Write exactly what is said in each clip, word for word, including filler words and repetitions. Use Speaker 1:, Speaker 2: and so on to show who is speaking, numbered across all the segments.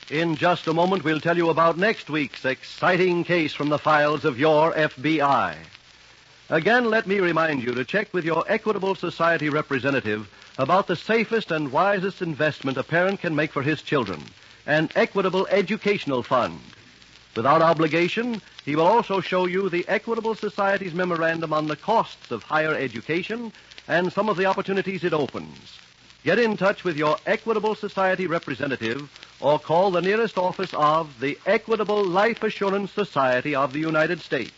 Speaker 1: In just a moment, we'll tell you about next week's exciting case from the files of your F B I. Again, let me remind you to check with your Equitable Society representative about the safest and wisest investment a parent can make for his children, an Equitable Educational Fund. Without obligation, he will also show you the Equitable Society's memorandum on the costs of higher education and some of the opportunities it opens. Get in touch with your Equitable Society representative or call the nearest office of the Equitable Life Assurance Society of the United States.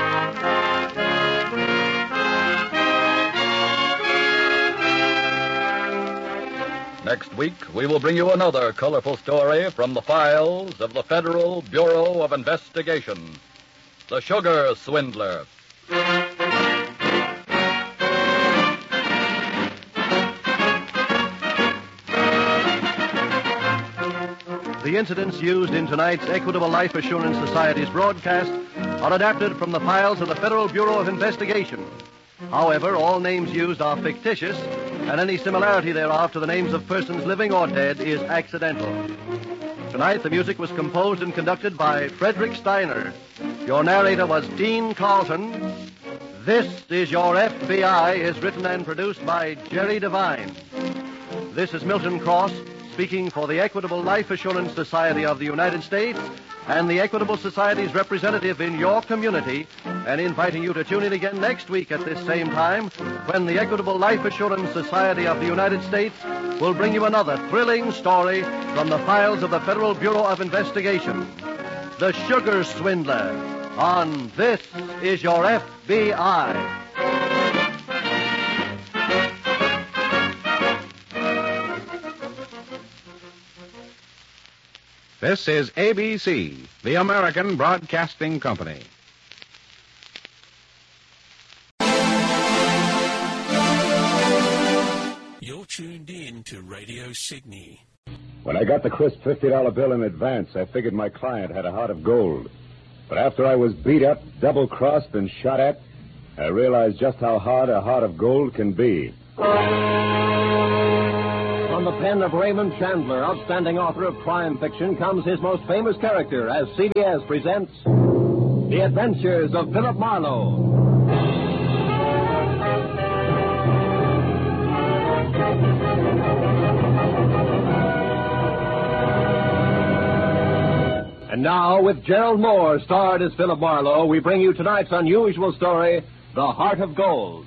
Speaker 2: Next week, we will bring you another colorful story from the files of the Federal Bureau of Investigation, The Sugar Swindler.
Speaker 1: The incidents used in tonight's Equitable Life Assurance Society's broadcast are adapted from the files of the Federal Bureau of Investigation. However, all names used are fictitious, and any similarity thereof to the names of persons living or dead is accidental. Tonight, the music was composed and conducted by Frederick Steiner. Your narrator was Dean Carlton. This is Your F B I is written and produced by Jerry Devine. This is Milton Cross, speaking for the Equitable Life Assurance Society of the United States and the Equitable Society's representative in your community, and inviting you to tune in again next week at this same time when the Equitable Life Assurance Society of the United States will bring you another thrilling story from the files of the Federal Bureau of Investigation, The Sugar Swindler, on This is Your F B I.
Speaker 3: This is A B C, the American Broadcasting Company.
Speaker 4: You're tuned in to Radio Sydney.
Speaker 5: When I got the crisp fifty dollar bill in advance, I figured my client had a heart of gold. But after I was beat up, double-crossed, and shot at, I realized just how hard a heart of gold can be.
Speaker 6: From the pen of Raymond Chandler, outstanding author of crime fiction, comes his most famous character as C B S presents The Adventures of Philip Marlowe. And now, with Gerald Moore starred as Philip Marlowe, we bring you tonight's unusual story, The Heart of Gold.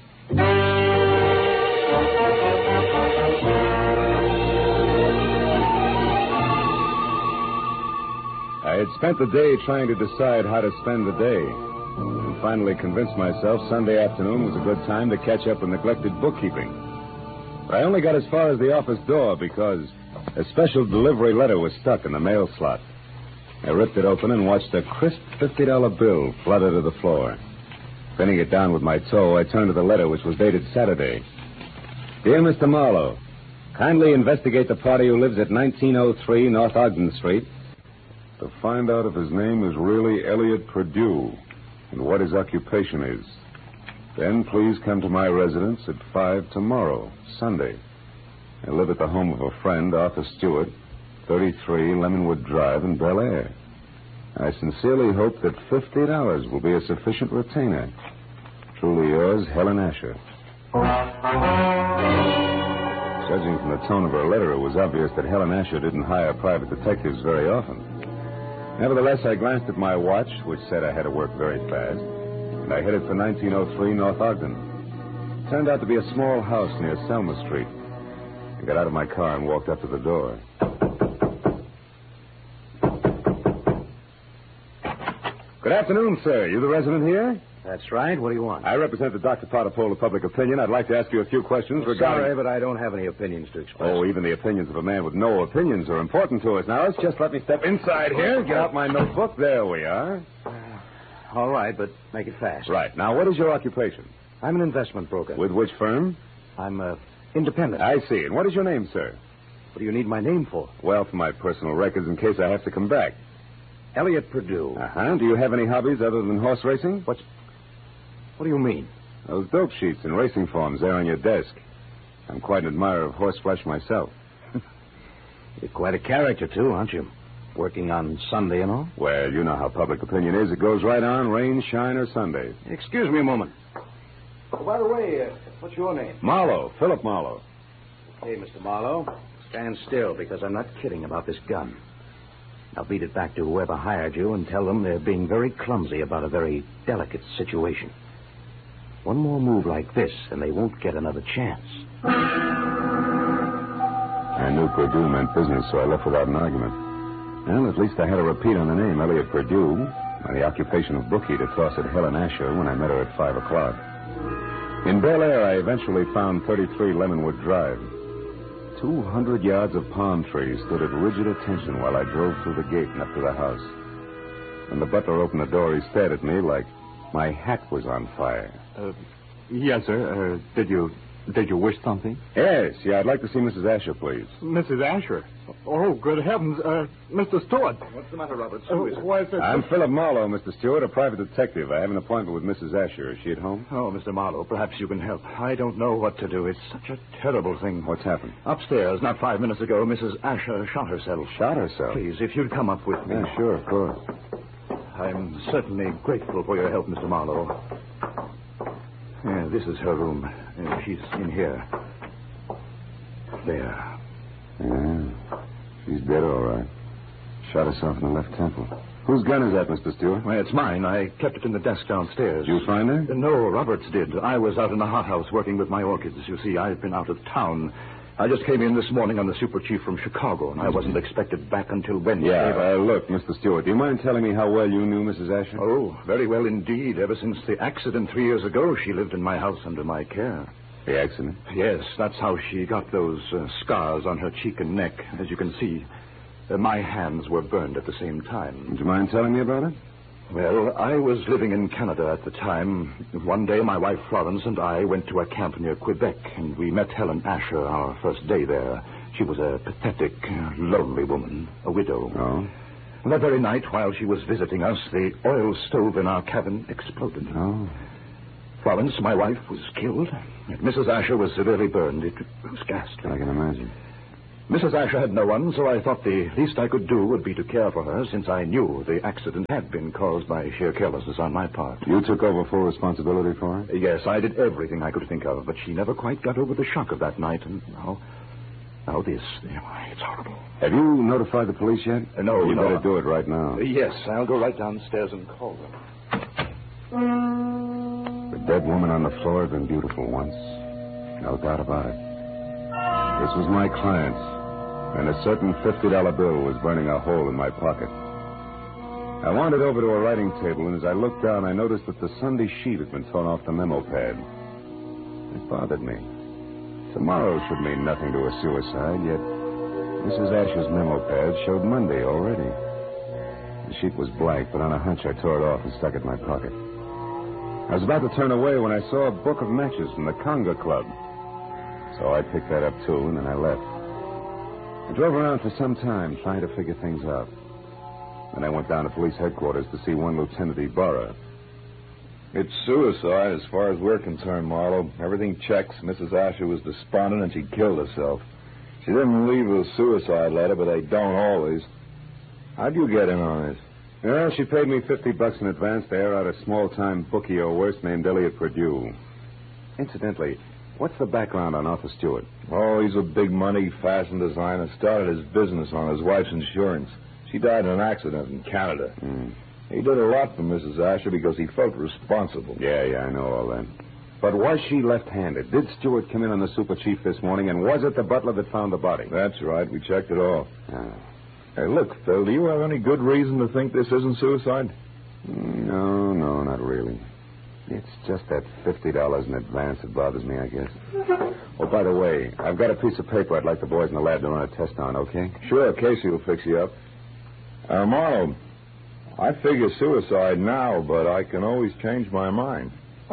Speaker 5: I had spent the day trying to decide how to spend the day, and finally convinced myself Sunday afternoon was a good time to catch up with neglected bookkeeping. But I only got as far as the office door because a special delivery letter was stuck in the mail slot. I ripped it open and watched a crisp fifty dollar bill flutter to the floor. Pinning it down with my toe, I turned to the letter, which was dated Saturday. Dear Mister Marlowe, kindly investigate the party who lives at nineteen oh three North Ogden Street to find out if his name is really Elliot Perdue and what his occupation is. Then please come to my residence at five tomorrow, Sunday. I live at the home of a friend, Arthur Stewart, thirty-three Lemonwood Drive in Bel Air. I sincerely hope that fifty dollars will be a sufficient retainer. Truly yours, Helen Asher. Judging from the tone of her letter, it was obvious that Helen Asher didn't hire private detectives very often. Nevertheless, I glanced at my watch, which said I had to work very fast, and I headed for nineteen oh three North Ogden. It turned out to be a small house near Selma Street. I got out of my car and walked up to the door. Good afternoon, sir. You the resident here?
Speaker 7: That's right. What do you want?
Speaker 5: I represent the Doctor Potter poll of public opinion. I'd like to ask you a few questions regarding...
Speaker 7: Sorry, but I don't have any opinions to express.
Speaker 5: Oh, even the opinions of a man with no opinions are important to us. Now, let's just let me step inside here, get out my notebook. There we are.
Speaker 7: Uh, all right, but make it fast.
Speaker 5: Right. Now, what is your occupation?
Speaker 7: I'm an investment broker.
Speaker 5: With which firm?
Speaker 7: I'm, uh, independent.
Speaker 5: I see. And what is your name, sir?
Speaker 7: What do you need my name for?
Speaker 5: Well, for my personal records in case I have to come back.
Speaker 7: Elliot Perdue.
Speaker 5: Uh-huh. Do you have any hobbies other than horse racing?
Speaker 7: What's... What do you mean?
Speaker 5: Those dope sheets and racing forms there on your desk. I'm quite an admirer of horseflesh myself.
Speaker 7: You're quite a character, too, aren't you? Working on Sunday and all?
Speaker 5: Well, you know how public opinion is. It goes right on, rain, shine, or Sunday.
Speaker 7: Excuse me a moment. Oh, by the way, uh, what's your name?
Speaker 5: Marlowe, Philip Marlowe.
Speaker 7: Okay, Mister Marlowe. Stand still, because I'm not kidding about this gun. Now beat it back to whoever hired you and tell them they're being very clumsy about a very delicate situation. One more move like this, and they won't get another chance.
Speaker 5: I knew Purdue meant business, so I left without an argument. Well, at least I had a repeat on the name, Elliot Purdue, and the occupation of bookie to Fawcett Helen Asher when I met her at five o'clock. In Bel Air, I eventually found thirty-three Lemonwood Drive. Two hundred yards of palm trees stood at rigid attention while I drove through the gate and up to the house. When the butler opened the door, he stared at me like my hat was on fire.
Speaker 8: Uh, yes, sir. Uh, did you did you wish something?
Speaker 5: Yes, yeah, I'd like to see Missus Asher, please.
Speaker 8: Missus Asher? Oh, good heavens. Uh, Mister Stewart.
Speaker 7: What's the matter, Roberts?
Speaker 8: Uh, why is it...
Speaker 5: I'm Philip Marlowe, Mister Stewart, a private detective. I have an appointment with Missus Asher. Is she at home?
Speaker 8: Oh, Mister Marlowe, perhaps you can help. I don't know what to do. It's such a terrible thing.
Speaker 5: What's happened?
Speaker 8: Upstairs, not five minutes ago, Missus Asher shot herself.
Speaker 5: Shot herself?
Speaker 8: Please, if you'd come up with me.
Speaker 5: Yeah, sure, of course.
Speaker 8: I'm certainly grateful for your help, Mister Marlowe. Yeah, this is her room. Uh, she's in here. There.
Speaker 5: Yeah, she's dead, all right. Shot herself in the left temple. Whose gun is that, Mister Stewart?
Speaker 8: Well, it's mine. I kept it in the desk downstairs.
Speaker 5: Did you find her?
Speaker 8: Uh, no, Roberts did. I was out in the hothouse working with my orchids. You see, I've been out of town. I just came in this morning on the super chief from Chicago, and I wasn't expected back until Wednesday.
Speaker 5: Yeah,
Speaker 8: but...
Speaker 5: uh, look, Mister Stewart, do you mind telling me how well you knew Missus Asher?
Speaker 8: Oh, very well indeed. Ever since the accident three years ago, she lived in my house under my care.
Speaker 5: The accident?
Speaker 8: Yes, that's how she got those uh, scars on her cheek and neck. As you can see, uh, my hands were burned at the same time.
Speaker 5: Would you mind telling me about it?
Speaker 8: Well, I was living in Canada at the time. One day, my wife Florence and I went to a camp near Quebec, and we met Helen Asher our first day there. She was a pathetic, uh, lonely woman, a widow.
Speaker 5: Oh?
Speaker 8: That very night, while she was visiting us, the oil stove in our cabin exploded.
Speaker 5: Oh.
Speaker 8: Florence, my wife, was killed, and Missus Asher was severely burned. It was ghastly.
Speaker 5: I can imagine.
Speaker 8: Missus Asher had no one, so I thought the least I could do would be to care for her, since I knew the accident had been caused by sheer carelessness on my part.
Speaker 5: You took over full responsibility for her?
Speaker 8: Yes, I did everything I could think of, but she never quite got over the shock of that night, and now... Now this. It's horrible.
Speaker 5: Have you notified the police yet?
Speaker 8: Uh, no,
Speaker 5: You
Speaker 8: no.
Speaker 5: better do it right now.
Speaker 8: Yes, I'll go right downstairs and call them.
Speaker 5: The dead woman on the floor had been beautiful once. No doubt about it. This was my client, and a certain fifty dollar bill was burning a hole in my pocket. I wandered over to a writing table, and as I looked down, I noticed that the Sunday sheet had been torn off the memo pad. It bothered me. Tomorrow should mean nothing to a suicide, yet Missus Asher's memo pad showed Monday already. The sheet was blank, but on a hunch I tore it off and stuck it in my pocket. I was about to turn away when I saw a book of matches from the Conga Club. So I picked that up, too, and then I left. I drove around for some time trying to figure things out. Then I went down to police headquarters to see one Lieutenant Ibarra.
Speaker 9: It's suicide as far as we're concerned, Marlowe. Everything checks. Missus Asher was despondent and she killed herself. She didn't leave a suicide letter, but they don't always. How'd you get in on this?
Speaker 5: Well, she paid me fifty bucks in advance to air out a small-time bookie or worse named Elliot Purdue. Incidentally, what's the background on Arthur Stewart?
Speaker 9: Oh, he's a big-money fashion designer. Started his business on his wife's insurance. She died in an accident in Canada.
Speaker 5: Mm.
Speaker 9: He did a lot for Missus Asher because he felt responsible.
Speaker 5: Yeah, yeah, I know all that. But was she left-handed? Did Stewart come in on the super chief this morning, and was it the butler that found the body?
Speaker 9: That's right. We checked it all.
Speaker 5: Ah.
Speaker 9: Hey, look, Phil, do you have any good reason to think this isn't suicide?
Speaker 5: No, no, not really. It's just that fifty dollars in advance that bothers me, I guess. Oh, by the way, I've got a piece of paper I'd like the boys in the lab to run a test on, okay?
Speaker 9: Sure, Casey will fix you up. Uh, Marlowe, I figure suicide now, but I can always change my mind.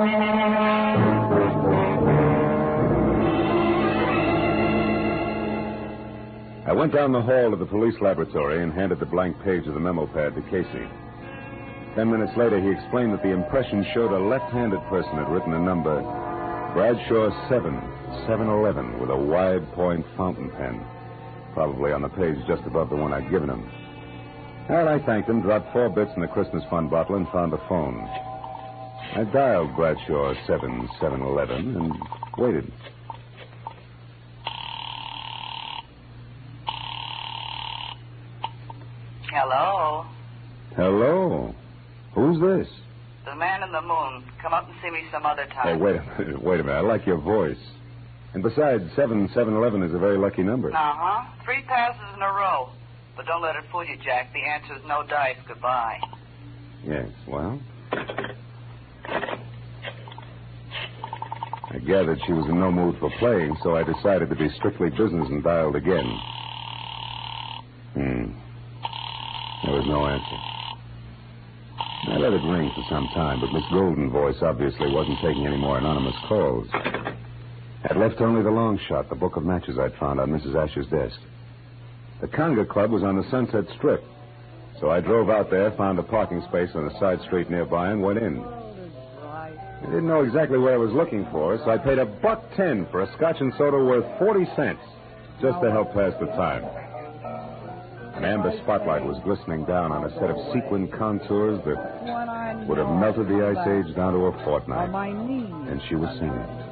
Speaker 5: I went down the hall to the police laboratory and handed the blank page of the memo pad to Casey. Ten minutes later, he explained that the impression showed a left-handed person had written a number, Bradshaw seven, seven eleven, with a wide point fountain pen, probably on the page just above the one I'd given him. Well, I thanked him, dropped four bits in the Christmas fund bottle, and found the phone. I dialed Bradshaw seven seven eleven and waited.
Speaker 10: Hello?
Speaker 5: Hello? Who's this?
Speaker 10: The man in the moon. Come up and see me some other
Speaker 5: Hey,
Speaker 10: time.
Speaker 5: wait a minute. Wait a minute. I like your voice. And besides, seven seven eleven is a very lucky number.
Speaker 10: Uh-huh. Three passes in a row. But don't let it fool you, Jack. The answer is no dice. Goodbye.
Speaker 5: Yes, well. I gathered she was in no mood for playing, so I decided to be strictly business and dialed again. Hmm. There was no answer. I let it ring for some time, but Miss Golden's voice obviously wasn't taking any more anonymous calls. I'd left only the long shot, the book of matches I'd found on Missus Asher's desk. The Conga Club was on the Sunset Strip, so I drove out there, found a parking space on a side street nearby, and went in. I didn't know exactly what I was looking for, so I paid a buck ten for a scotch and soda worth forty cents, just to help pass the time. An amber spotlight was glistening down on a set of sequin contours that would have melted the ice age down to a fortnight. And she was singing.